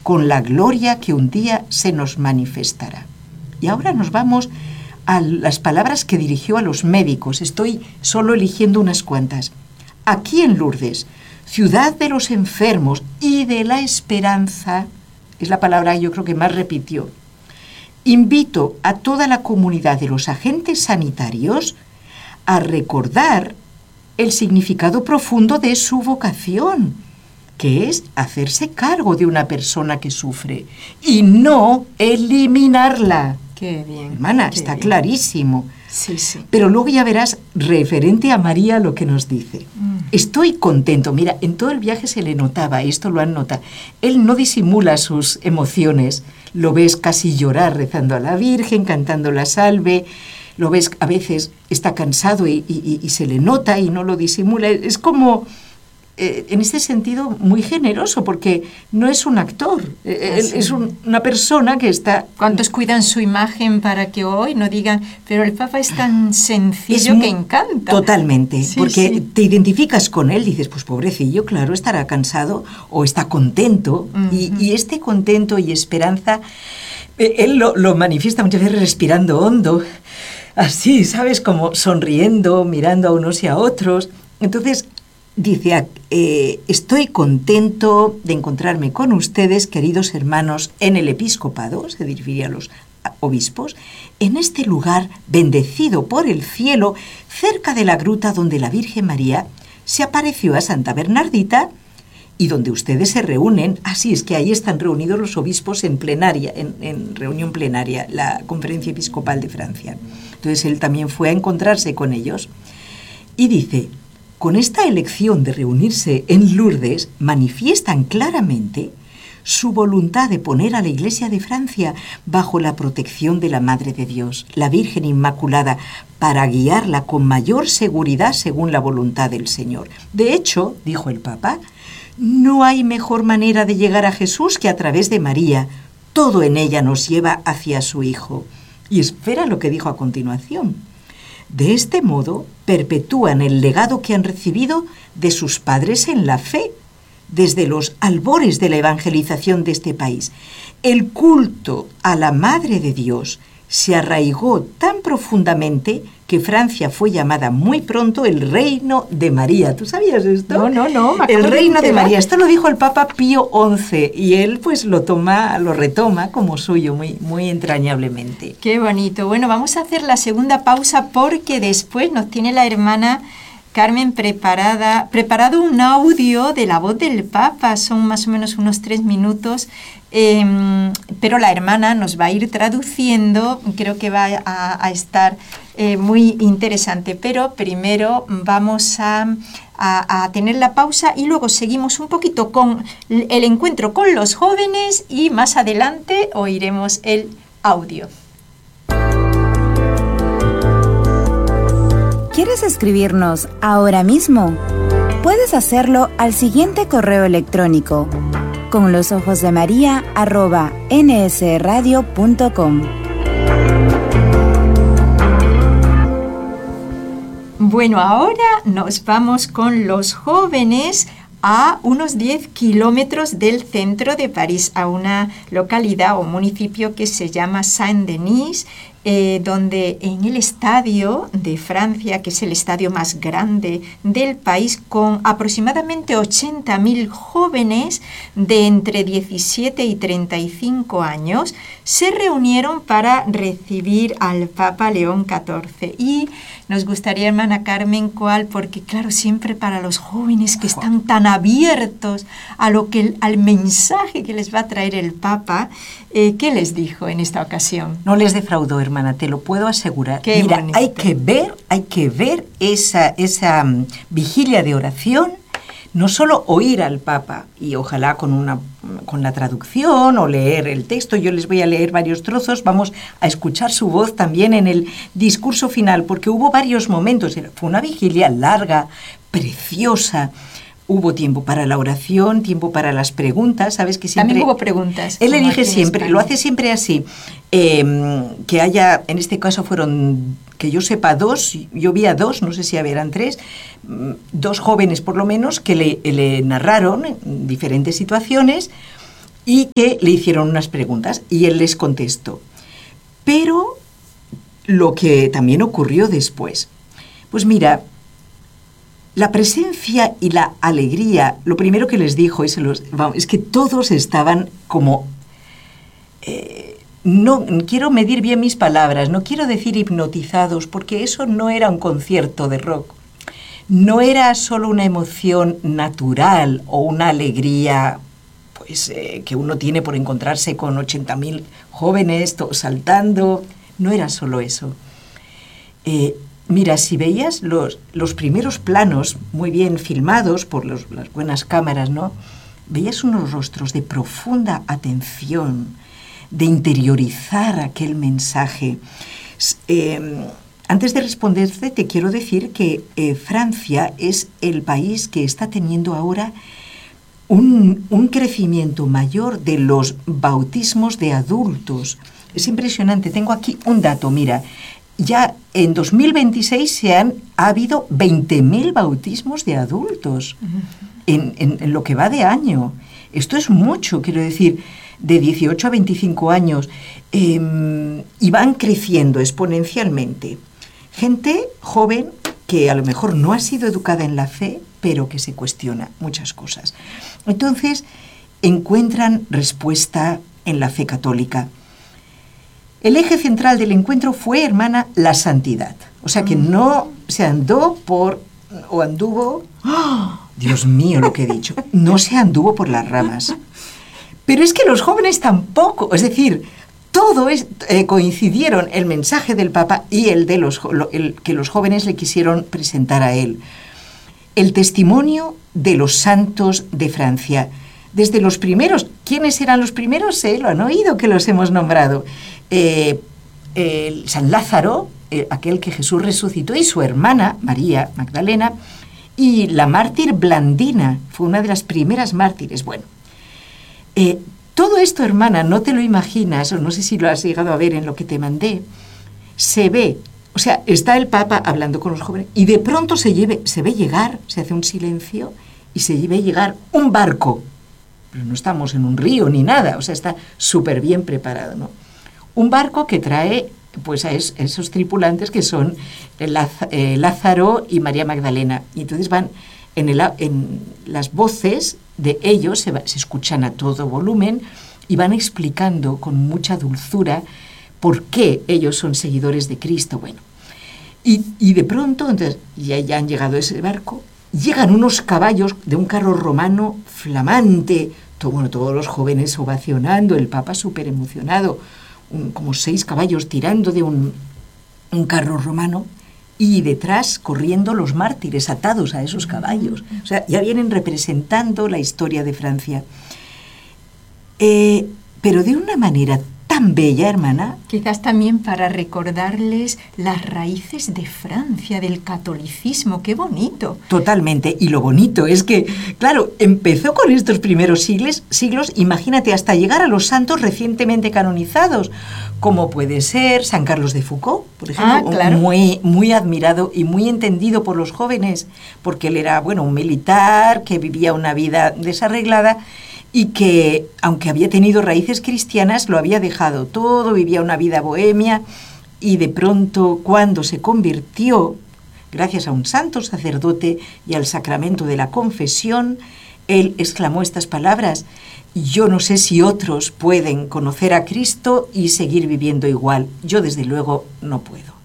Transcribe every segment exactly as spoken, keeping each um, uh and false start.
con la gloria que un día se nos manifestará. Y ahora nos vamos a las palabras que dirigió a los médicos. Estoy solo eligiendo unas cuantas. Aquí en Lourdes, ciudad de los enfermos y de la esperanza, es la palabra yo creo que más repitió, invito a toda la comunidad de los agentes sanitarios a recordar el significado profundo de su vocación, que es hacerse cargo de una persona que sufre y no eliminarla. Qué bien. Hermana, qué está bien. clarísimo. Sí, sí. Pero luego ya verás, referente a María, lo que nos dice. Mm. Estoy contento. Mira, en todo el viaje se le notaba, y esto lo han notado. Él no disimula sus emociones. Lo ves casi llorar rezando a la Virgen, cantando la salve. Lo ves, a veces está cansado y, y, y se le nota y no lo disimula. Es como, eh, en este sentido, muy generoso, porque no es un actor. Eh, él es un, una persona que está... ¿Cuántos cuidan su imagen para que hoy no digan, pero el Papa es tan sencillo Es que muy- encanta? Totalmente, Sí, porque sí. te identificas con él, dices, pues pobrecillo, claro, estará cansado o está contento. y, Ujú. y este contento y esperanza, eh, él lo, lo manifiesta muchas veces respirando hondo, así, ¿sabes? Como sonriendo, mirando a unos y a otros. Entonces, dice, eh, estoy contento de encontrarme con ustedes, queridos hermanos, en el episcopado, se dirigiría a los obispos, en este lugar bendecido por el cielo, cerca de la gruta donde la Virgen María se apareció a Santa Bernardita y donde ustedes se reúnen. Así es que ahí están reunidos los obispos en plenaria, en, en reunión plenaria, la Conferencia Episcopal de Francia. Entonces él también fue a encontrarse con ellos y dice, con esta elección de reunirse en Lourdes manifiestan claramente su voluntad de poner a la Iglesia de Francia bajo la protección de la Madre de Dios, la Virgen Inmaculada, para guiarla con mayor seguridad según la voluntad del Señor. De hecho, dijo el Papa, no hay mejor manera de llegar a Jesús que a través de María. Todo en ella nos lleva hacia su Hijo. Y espera lo que dijo a continuación. De este modo, perpetúan el legado que han recibido de sus padres en la fe, desde los albores de la evangelización de este país. El culto a la Madre de Dios se arraigó tan profundamente que Francia fue llamada muy pronto el Reino de María. ¿Tú sabías esto? No, no, no. me acabo El Reino de enterar. María. Esto lo dijo el Papa Pío once y él pues lo toma, lo retoma como suyo muy, muy entrañablemente. Qué bonito. Bueno, vamos a hacer la segunda pausa porque después nos tiene la hermana Carmen preparada, preparado un audio de la voz del Papa. Son más o menos unos tres minutos. Eh, pero la hermana nos va a ir traduciendo, creo que va a, a estar eh, muy interesante, pero primero vamos a, a, a tener la pausa y luego seguimos un poquito con el encuentro con los jóvenes y más adelante oiremos el audio. ¿Quieres escribirnos ahora mismo? Puedes hacerlo al siguiente correo electrónico: con los ojos de María arroba nsradio punto com. Bueno, ahora nos vamos con los jóvenes a unos diez kilómetros del centro de París, a una localidad o municipio que se llama Saint-Denis, eh, donde en el estadio de Francia, que es el estadio más grande del país, con aproximadamente ochenta mil jóvenes de entre diecisiete y treinta y cinco años, se reunieron para recibir al Papa León catorce. Y nos gustaría, hermana Carmen, cuál, porque claro, siempre para los jóvenes que están tan abiertos a lo que, al mensaje que les va a traer el Papa, eh, ¿qué les dijo en esta ocasión? No les defraudó, hermana, te lo puedo asegurar. Qué Mira, bonito. hay que ver, hay que ver esa, esa um, vigilia de oración, no solo oír al Papa, y ojalá con, una, con la traducción o leer el texto. Yo les voy a leer varios trozos, vamos a escuchar su voz también en el discurso final, porque hubo varios momentos, fue una vigilia larga, preciosa. Hubo tiempo para la oración, tiempo para las preguntas, ¿sabes? Que siempre... También hubo preguntas. Él como elige aquí en siempre, España. lo hace siempre así, eh, que haya, en este caso fueron, que yo sepa, dos, yo vi a dos, no sé si eran tres, dos jóvenes por lo menos, que le, le narraron diferentes situaciones y que le hicieron unas preguntas y él les contestó. Pero lo que también ocurrió después, pues mira, la presencia y la alegría, lo primero que les dijo, y se los, vamos, es que todos estaban como... Eh, no quiero medir bien mis palabras, no quiero decir hipnotizados, porque eso no era un concierto de rock. No era solo una emoción natural o una alegría pues, eh, que uno tiene por encontrarse con ochenta mil jóvenes todos saltando. No era solo eso. Eh, Mira, si veías los, los primeros planos muy bien filmados por los, las buenas cámaras, ¿no? Veías unos rostros de profunda atención, de interiorizar aquel mensaje. Eh, antes de responderte, te quiero decir que eh, Francia es el país que está teniendo ahora un, un crecimiento mayor de los bautismos de adultos. Es impresionante. Tengo aquí un dato, mira. Ya en dos mil veintiséis se han, ha habido veinte mil bautismos de adultos en, en, en lo que va de año. Esto es mucho, quiero decir, de dieciocho a veinticinco años. Eh, y van creciendo exponencialmente. Gente joven que a lo mejor no ha sido educada en la fe, pero que se cuestiona muchas cosas. Entonces, encuentran respuesta en la fe católica. El eje central del encuentro fue, hermana, la santidad. O sea que no se andó por, o anduvo, ¡oh! Dios mío lo que he dicho, no se anduvo por las ramas. Pero es que los jóvenes tampoco, es decir, todo es, eh, coincidieron el mensaje del Papa y el de los el, que los jóvenes le quisieron presentar a él. El testimonio de los santos de Francia. Desde los primeros, ¿quiénes eran los primeros? Eh, lo han oído que los hemos nombrado. Eh, eh, San Lázaro, eh, aquel que Jesús resucitó, y su hermana, María Magdalena, y la mártir Blandina, fue una de las primeras mártires. Bueno, eh, todo esto, hermana, no te lo imaginas, o no sé si lo has llegado a ver en lo que te mandé, se ve, o sea, está el Papa hablando con los jóvenes, y de pronto se, lleve, se ve llegar, se hace un silencio, y se ve llegar un barco. Pero no estamos en un río ni nada, o sea, está súper bien preparado, ¿no? Un barco que trae pues a es, esos tripulantes que son Laz, eh, Lázaro y María Magdalena. Y entonces van en, el, en las voces de ellos, se, va, se escuchan a todo volumen y van explicando con mucha dulzura por qué ellos son seguidores de Cristo. Bueno, y, y de pronto, entonces, ya, ya han llegado a ese barco, llegan unos caballos de un carro romano flamante, todo, bueno, todos los jóvenes ovacionando, el Papa súper emocionado, un, como seis caballos tirando de un, un carro romano, y detrás corriendo los mártires atados a esos caballos. O sea, ya vienen representando la historia de Francia. Eh, pero de una manera tan bella, hermana. Quizás también para recordarles las raíces de Francia, del catolicismo. ¡Qué bonito! Totalmente. Y lo bonito es que, claro, empezó con estos primeros siglos, siglos, imagínate, hasta llegar a los santos recientemente canonizados, como puede ser San Carlos de Foucauld, por ejemplo, ah, claro. muy, muy admirado y muy entendido por los jóvenes, porque él era, bueno, un militar que vivía una vida desarreglada, y que, aunque había tenido raíces cristianas, lo había dejado todo, vivía una vida bohemia, y de pronto, cuando se convirtió, gracias a un santo sacerdote y al sacramento de la confesión, él exclamó estas palabras: yo no sé si otros pueden conocer a Cristo y seguir viviendo igual, yo desde luego no puedo.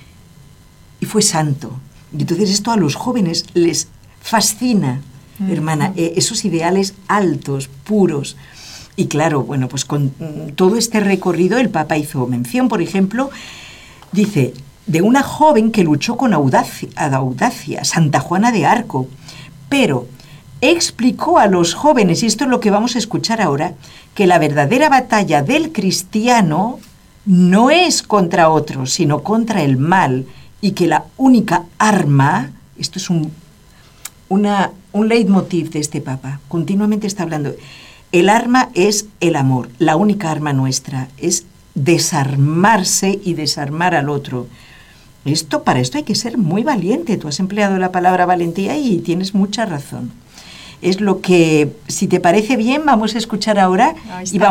Y fue santo. Y entonces esto a los jóvenes les fascina, hermana, eh, esos ideales altos, puros. Y claro, bueno, pues con mm, todo este recorrido el Papa hizo mención, por ejemplo, dice, de una joven que luchó con audacia, audacia, Santa Juana de Arco, pero explicó a los jóvenes, y esto es lo que vamos a escuchar ahora, que la verdadera batalla del cristiano no es contra otros, sino contra el mal, y que la única arma, esto es un, una... un leitmotiv de este Papa, continuamente está hablando, el arma es el amor, la única arma nuestra es desarmarse y desarmar al otro. Esto, para esto hay que ser muy valiente, tú has empleado la palabra valentía y tienes mucha razón. es lo que, si te parece bien, vamos a escuchar ahora y vamos